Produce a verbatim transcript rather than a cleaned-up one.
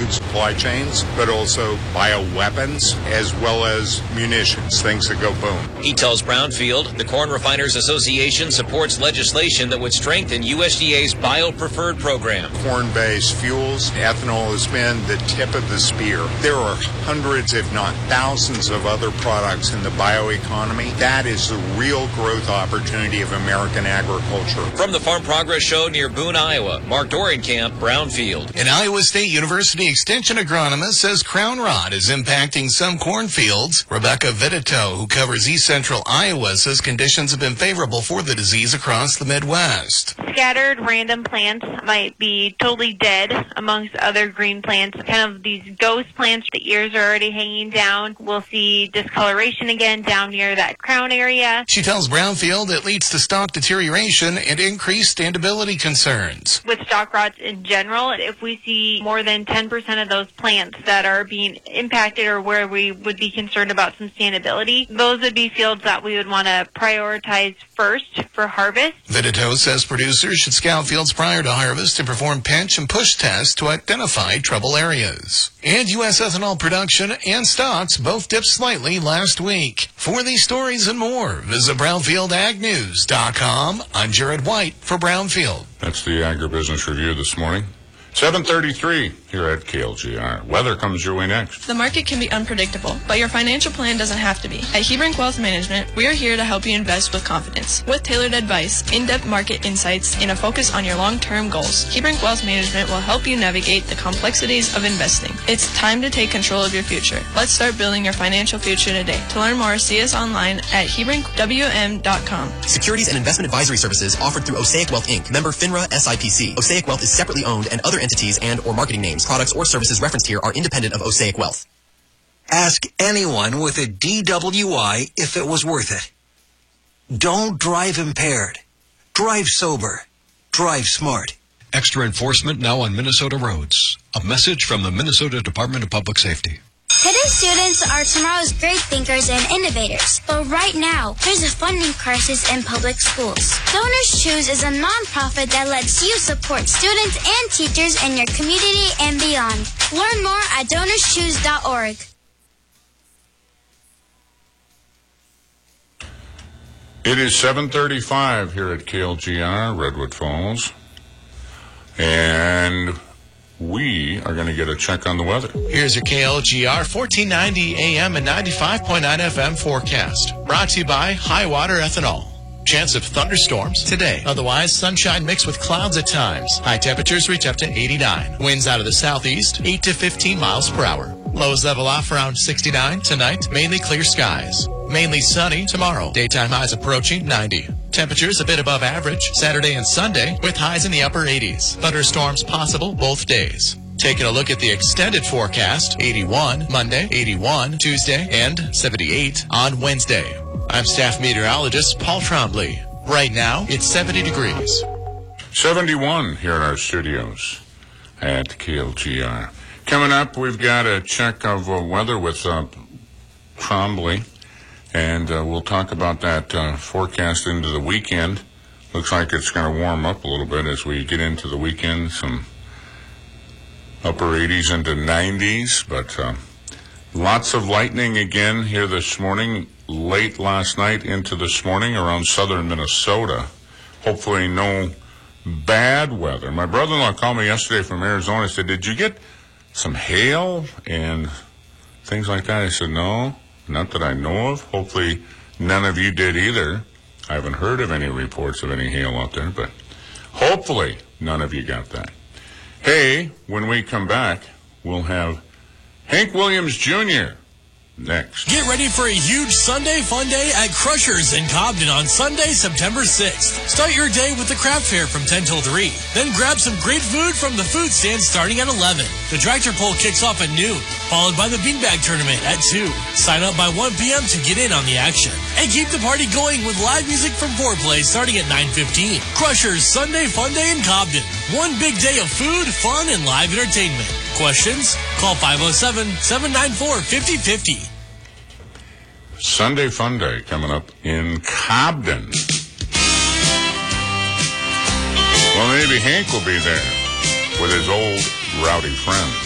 food supply chains, but also bioweapons as well as munitions, things that go boom. He tells Brownfield the Corn Refiners Association supports legislation that would strengthen U S D A's bio-preferred program. Corn-based fuels, ethanol has been the tip of the spear. There are hundreds, if not thousands, of other products in the bioeconomy. That is the real growth opportunity of American agriculture. From the Farm Progress Show near Boone, Iowa, Mark Dorenkamp, Brownfield. An Iowa State University Extension agronomist says crown rot is impacting some cornfields. Rebecca Vitito, who covers East Central Iowa, says conditions have been favorable for the disease across the Midwest. Scattered random plants might be totally dead amongst other green plants. Kind of these ghost plants, the ears are already hanging down. We'll see discoloration again down near that crown area. She tells Brownfield it leads to stalk deterioration and increased standability concerns. With stalk rots in general, if we see more than ten percent of those plants that are being impacted or where we would be concerned about some standability, those would be fields that we would want to prioritize first for harvest. Vitito says producers should scout fields prior to harvest to perform pinch and push tests to identify trouble areas. And U S ethanol production and stocks both dipped slightly last week. For these stories and more, visit brownfield ag news dot com. I'm Jared White for Brownfield. That's the Agribusiness Review this morning. seven thirty-three here at K L G R. Weather comes your way next. The market can be unpredictable, but your financial plan doesn't have to be. At Hebrink Wealth Management, we are here to help you invest with confidence. With tailored advice, in-depth market insights, and a focus on your long-term goals, Hebrink Wealth Management will help you navigate the complexities of investing. It's time to take control of your future. Let's start building your financial future today. To learn more, see us online at hebrink w m dot com. Securities and investment advisory services offered through Osaic Wealth Incorporated. Member FINRA S I P C. Osaic Wealth is separately owned, and other entities and or marketing names, products, or services referenced here are independent of Osaic Wealth. Ask anyone with a D W I if it was worth it. Don't drive impaired. Drive sober. Drive smart. Extra enforcement now on Minnesota roads. A message from the Minnesota Department of Public Safety. Today's students are tomorrow's great thinkers and innovators. But right now, there's a funding crisis in public schools. Donors Choose is a nonprofit that lets you support students and teachers in your community and beyond. Learn more at donors choose dot org. It is seven thirty-five here at K L G R, Redwood Falls. And we are going to get a check on the weather. Here's your K L G R fourteen ninety A M and ninety-five point nine F M forecast. Brought to you by High Water Ethanol. Chance of thunderstorms today. Otherwise, sunshine mixed with clouds at times. High temperatures reach up to eighty-nine. Winds out of the southeast, eight to fifteen miles per hour. Lows level off around sixty-nine. Tonight, mainly clear skies. Mainly sunny tomorrow. Daytime highs approaching ninety. Temperatures a bit above average Saturday and Sunday with highs in the upper eighties. Thunderstorms possible both days. Taking a look at the extended forecast, eighty-one Monday, eighty-one Tuesday, and seventy-eight on Wednesday. I'm staff meteorologist Paul Trombley. Right now, it's seventy degrees. seventy-one here in our studios at K L G R. Coming up, we've got a check of uh, weather with uh, Trombley. And uh, we'll talk about that uh, forecast into the weekend. Looks like it's going to warm up a little bit as we get into the weekend. Some upper eighties into nineties. But uh, lots of lightning again here this morning. Late last night into this morning around southern Minnesota. Hopefully no bad weather. My brother-in-law called me yesterday from Arizona and said, did you get some hail and things like that? I said, no. Not that I know of. Hopefully none of you did either. I haven't heard of any reports of any hail out there, but hopefully none of you got that. Hey, when we come back, we'll have Hank Williams Junior next. Get ready for a huge Sunday fun day at Crushers in Cobden on Sunday, September sixth. Start your day with the craft fair from ten till three. Then grab some great food from the food stand starting at eleven. The tractor pull kicks off at noon, followed by the beanbag tournament at two. Sign up by one p.m. to get in on the action. And keep the party going with live music from Foreplay starting at nine fifteen. Crushers Sunday Fun Day in Cobden. One big day of food, fun, and live entertainment. Questions? Call five oh seven, seven nine four, five oh five oh. Sunday Fun Day coming up in Cobden. Well, maybe Hank will be there with his old rowdy friends.